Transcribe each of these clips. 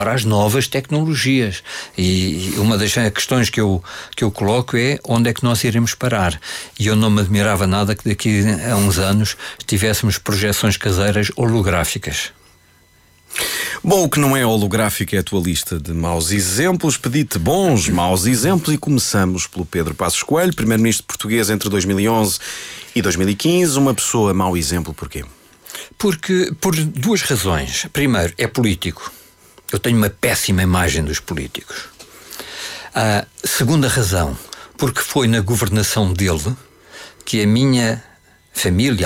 para as novas tecnologias. E uma das questões que eu coloco é onde é que nós iremos parar. E eu não me admirava nada que daqui a uns anos tivéssemos projeções caseiras holográficas. Bom, o que não é holográfico é a tua lista de maus exemplos. Pedi-te bons, maus exemplos e começamos pelo Pedro Passos Coelho, primeiro-ministro português entre 2011 e 2015. Uma pessoa mau exemplo, porquê? Porque, por duas razões. Primeiro, é político. Eu tenho uma péssima imagem dos políticos. A segunda razão, porque foi na governação dele que a minha família,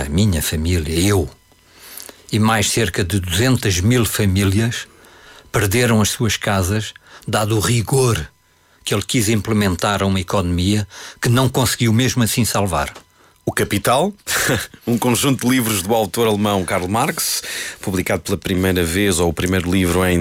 eu, e mais cerca de 200 mil famílias perderam as suas casas, dado o rigor que ele quis implementar a uma economia que não conseguiu mesmo assim salvar. O Capital, um conjunto de livros do autor alemão Karl Marx, publicado pela primeira vez, ou o primeiro livro, em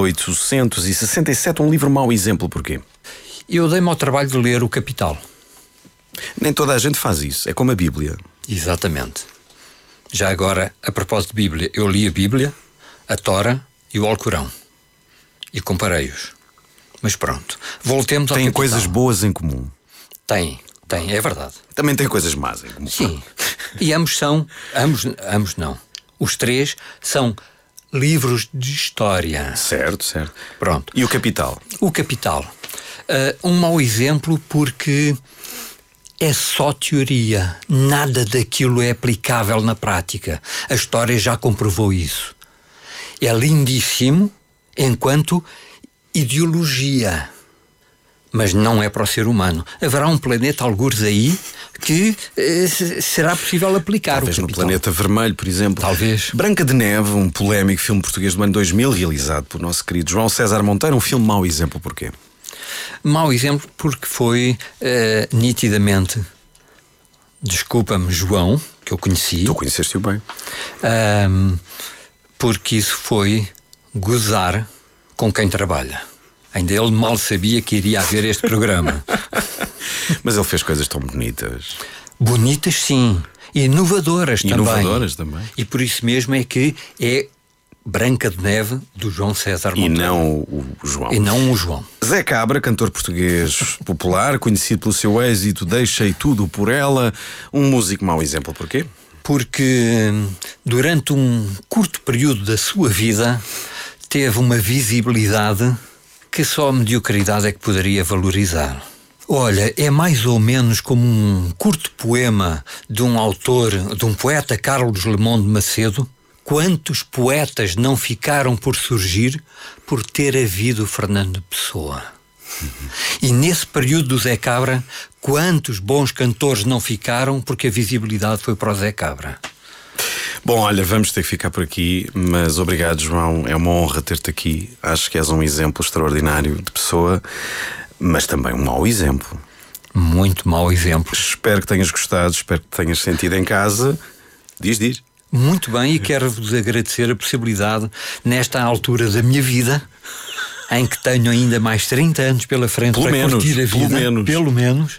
1867. Um livro mau exemplo, porquê? Eu dei-me ao trabalho de ler o Capital. Nem toda a gente faz isso, é como a Bíblia. Exatamente. Já agora, a propósito de Bíblia, eu li a Bíblia, a Tora e o Alcorão. E comparei-os. Mas pronto, voltemos ao Capital. Têm coisas boas em comum. Tem, é verdade. Também tem coisas más em comum. Sim. E ambos não. Os três são livros de história. Certo. Pronto. E o Capital? O Capital. Um mau exemplo porque é só teoria. Nada daquilo é aplicável na prática. A história já comprovou isso. É lindíssimo enquanto ideologia, mas não é para o ser humano. Haverá um planeta, algures aí, que será possível aplicar. Talvez o no Capital. Planeta Vermelho, por exemplo. Talvez. Branca de Neve, um polémico filme português do ano 2000, realizado pelo nosso querido João César Monteiro. Um filme mau exemplo, porquê? Mau exemplo porque foi nitidamente, desculpa-me, João, que eu conheci. Tu conheceste-o bem. Porque isso foi gozar com quem trabalha. Ainda ele mal sabia que iria haver este programa. Mas ele fez coisas tão bonitas. Bonitas, sim. E inovadoras também. E por isso mesmo é que é Branca de Neve, do João César Monteiro. E não o João. Zé Cabra, cantor português popular, conhecido pelo seu êxito Deixei Tudo por Ela. Um músico mau exemplo, porquê? Porque durante um curto período da sua vida teve uma visibilidade que só a mediocridade é que poderia valorizar. Olha, é mais ou menos como um curto poema de um autor, de um poeta, Carlos Lemonde Macedo. Quantos poetas não ficaram por surgir por ter havido Fernando Pessoa? E nesse período do Zé Cabra, quantos bons cantores não ficaram porque a visibilidade foi para o Zé Cabra? Bom, olha, vamos ter que ficar por aqui, mas obrigado, João, é uma honra ter-te aqui. Acho que és um exemplo extraordinário de pessoa, mas também um mau exemplo. Muito mau exemplo. Espero que tenhas gostado, espero que te tenhas sentido em casa. Diz. Muito bem, e quero-vos agradecer a possibilidade, nesta altura da minha vida, em que tenho ainda mais 30 anos pela frente curtir a vida, pelo menos,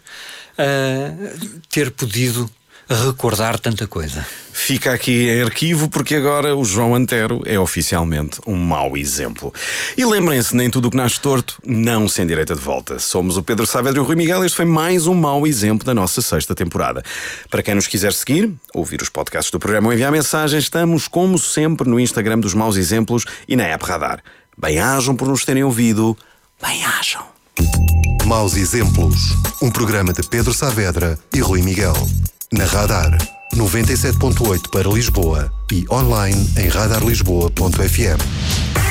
ter podido recordar tanta coisa. Fica aqui em arquivo, porque agora o João Antero é oficialmente um mau exemplo. E lembrem-se, nem tudo o que nasce torto não se endireita de volta. Somos o Pedro Saavedra e o Rui Miguel. Este foi mais um mau exemplo da nossa 6ª temporada. Para quem nos quiser seguir, ouvir os podcasts do programa ou enviar mensagens, estamos, como sempre, no Instagram dos Maus Exemplos e na app Radar. Bem-ajam por nos terem ouvido. Bem-ajam. Maus Exemplos, um programa de Pedro Saavedra e Rui Miguel. Na Radar 97.8 para Lisboa e online em radarlisboa.fm.